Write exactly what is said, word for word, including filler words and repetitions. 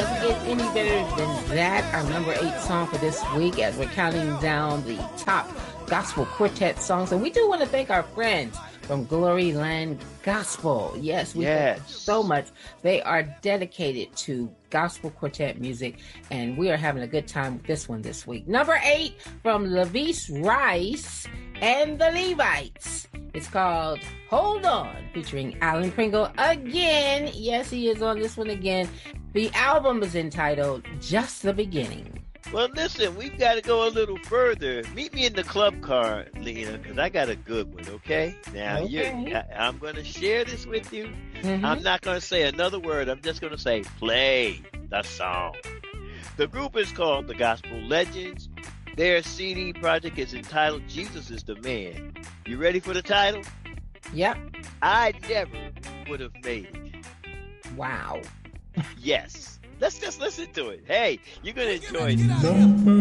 doesn't get any better than that. Our number eight song for this week as we're counting down the top gospel quartet songs. And we do want to thank our friends from Glory Land Gospel. Yes, we yes. thank you so much. They are dedicated to gospel quartet music, and we are having a good time with this one this week. Number eight from Levice Rice and the Levites. It's called Hold On, featuring Alan Pringle again. Yes, he is on this one again. The album is entitled Just the Beginning. Well, listen, we've got to go a little further. Meet me in the club car, Lena, because I got a good one, okay? Now, okay. you, I, I'm going to share this with you. Mm-hmm. I'm not going to say another word. I'm just going to say, play the song. The group is called The Gospel Legends. Their C D project is entitled Jesus is the Man. You ready for the title? Yep. I never would have made it. Wow. Yes. Let's just listen to it. Hey, you're going to enjoy this.